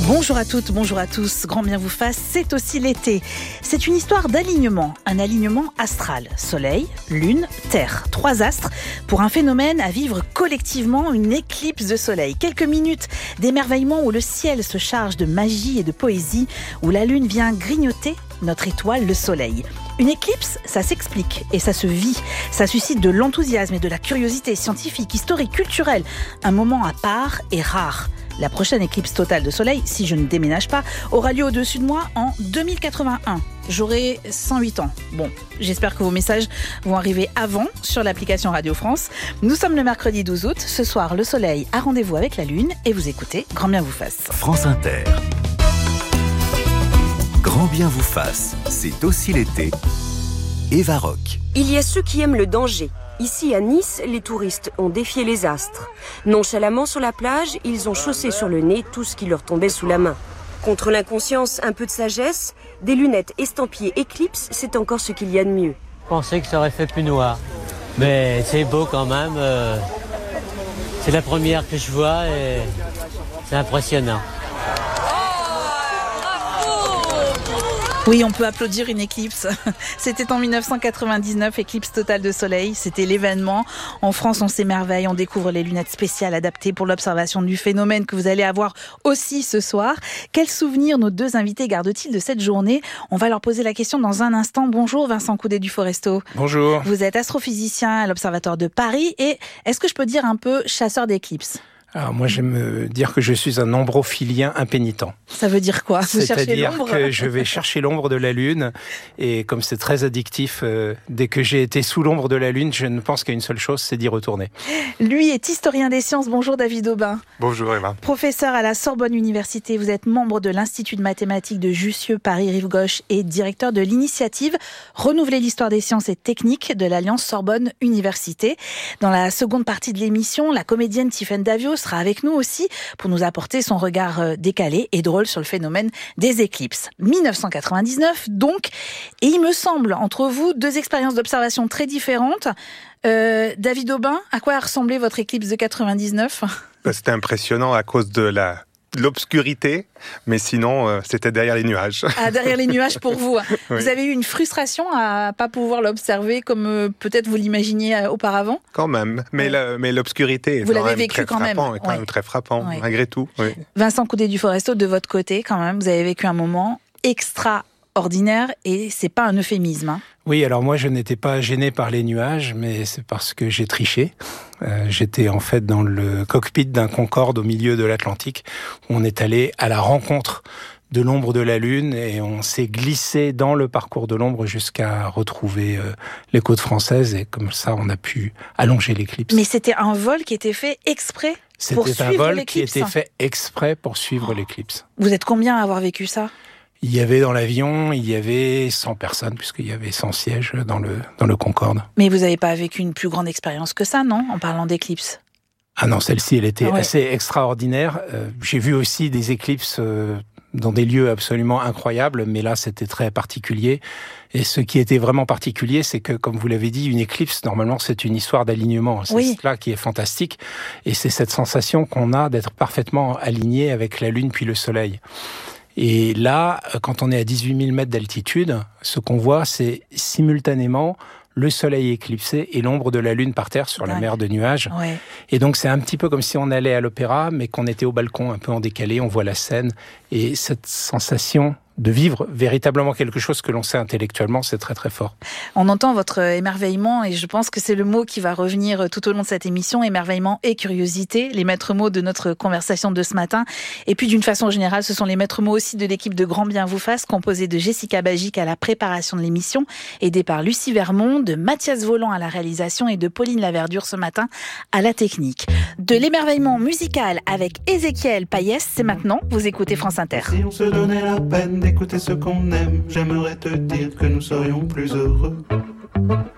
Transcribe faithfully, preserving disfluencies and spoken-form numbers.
Bonjour à toutes, bonjour à tous, grand bien vous fasse, c'est aussi l'été. C'est une histoire d'alignement, un alignement astral. Soleil, lune, terre, trois astres pour un phénomène à vivre collectivement, une éclipse de soleil. Quelques minutes d'émerveillement où le ciel se charge de magie et de poésie, où la lune vient grignoter notre étoile, le soleil. Une éclipse, ça s'explique et ça se vit. Ça suscite de l'enthousiasme et de la curiosité scientifique, historique, culturelle. Un moment à part et rare. La prochaine éclipse totale de soleil, si je ne déménage pas, aura lieu au-dessus de moi en deux mille quatre-vingt-un. J'aurai cent huit ans. Bon, j'espère que vos messages vont arriver avant sur l'application Radio France. Nous sommes le mercredi douze août. Ce soir, le soleil a rendez-vous avec la lune et vous écoutez Grand bien vous fasse. France Inter. Grand bien vous fasse, c'est aussi l'été. Eva Rock. Il y a ceux qui aiment le danger. Ici à Nice, les touristes ont défié les astres. Nonchalamment sur la plage, ils ont chaussé sur le nez tout ce qui leur tombait sous la main. Contre l'inconscience, un peu de sagesse, des lunettes estampillées Eclipse, c'est encore ce qu'il y a de mieux. Je pensais que ça aurait fait plus noir. Mais c'est beau quand même. Euh, c'est la première que je vois et c'est impressionnant. Oui, on peut applaudir une éclipse. C'était en dix-neuf cent quatre-vingt-dix-neuf, éclipse totale de soleil. C'était l'événement. En France, on s'émerveille, on découvre les lunettes spéciales adaptées pour l'observation du phénomène que vous allez avoir aussi ce soir. Quels souvenirs nos deux invités gardent-ils de cette journée ? On va leur poser la question dans un instant. Bonjour Vincent Coudet du Foresto. Bonjour. Vous êtes astrophysicien à l'Observatoire de Paris et est-ce que je peux dire un peu chasseur d'éclipses ? Alors moi j'aime dire que je suis un ombrophilien impénitent. Ça veut dire quoi ? Vous C'est-à-dire cherchez l'ombre ? que je vais chercher l'ombre de la Lune et comme c'est très addictif, euh, dès que j'ai été sous l'ombre de la Lune, je ne pense qu'à une seule chose, c'est d'y retourner. Lui est historien des sciences. Bonjour David Aubin. Bonjour Eva. Professeur à la Sorbonne Université, vous êtes membre de l'Institut de mathématiques de Jussieu Paris-Rive-Gauche et directeur de l'initiative Renouveler l'histoire des sciences et techniques de l'Alliance Sorbonne Université. Dans la seconde partie de l'émission, la comédienne Tiffaine Davio sera avec nous aussi pour nous apporter son regard décalé et drôle sur le phénomène des éclipses. dix-neuf cent quatre-vingt-dix-neuf donc, et il me semble, entre vous, deux expériences d'observation très différentes. Euh, David Aubin, à quoi a ressemblé votre éclipse de quatre-vingt-dix-neuf ? C'était impressionnant à cause de la... l'obscurité, mais sinon, euh, c'était derrière les nuages. Ah, derrière les nuages pour vous. Oui. Vous avez eu une frustration à pas pouvoir l'observer comme euh, peut-être vous l'imaginiez euh, auparavant ? Quand même, mais, Ouais. la, mais l'obscurité est Vous quand l'avez même vécu très quand même. frappant, est quand Ouais. même très frappant, Ouais. malgré tout. Oui. Vincent Coudet du Foresto, de votre côté, quand même, vous avez vécu un moment extraordinaire et c'est pas un euphémisme. Hein. Oui, alors moi je n'étais pas gêné par les nuages, mais c'est parce que j'ai triché. Euh, j'étais en fait dans le cockpit d'un Concorde au milieu de l'Atlantique, où on est allé à la rencontre de l'ombre de la Lune et on s'est glissé dans le parcours de l'ombre jusqu'à retrouver euh, les côtes françaises et comme ça on a pu allonger l'éclipse. Mais c'était un vol qui était fait exprès pour C'était un suivre vol qui l'éclipse. était fait exprès pour suivre Oh. l'éclipse. Vous êtes combien à avoir vécu ça ? Il y avait dans l'avion, il y avait cent personnes, puisqu'il y avait cent sièges dans le, dans le Concorde. Mais vous n'avez pas vécu une plus grande expérience que ça, non ? En parlant d'éclipse. Ah non, celle-ci, elle était Ah ouais. assez extraordinaire. Euh, j'ai vu aussi des éclipses euh, dans des lieux absolument incroyables, mais là, c'était très particulier. Et ce qui était vraiment particulier, c'est que, comme vous l'avez dit, une éclipse, normalement, c'est une histoire d'alignement. C'est Oui. cela qui est fantastique. Et c'est cette sensation qu'on a d'être parfaitement aligné avec la Lune puis le Soleil. Et là, quand on est à dix-huit mille mètres d'altitude, ce qu'on voit, c'est simultanément le soleil éclipsé et l'ombre de la Lune par terre sur la Dingue. mer de nuages. Ouais. Et donc, c'est un petit peu comme si on allait à l'opéra, mais qu'on était au balcon, un peu en décalé, on voit la scène. Et cette sensation de vivre véritablement quelque chose que l'on sait intellectuellement, c'est très très fort. On entend votre émerveillement et je pense que c'est le mot qui va revenir tout au long de cette émission, émerveillement et curiosité, les maîtres mots de notre conversation de ce matin. Et puis d'une façon générale, ce sont les maîtres mots aussi de l'équipe de Grand Bien vous fasse, composée de Jessica Bagic à la préparation de l'émission, aidée par Lucie Vermont, de Mathias Volant à la réalisation et de Pauline Laverdure ce matin à la technique. De l'émerveillement musical avec Ézéchiel Payès, c'est maintenant, vous écoutez France Inter. Si on se donnait la peine d'écouter ce qu'on aime, j'aimerais te dire que nous serions plus heureux.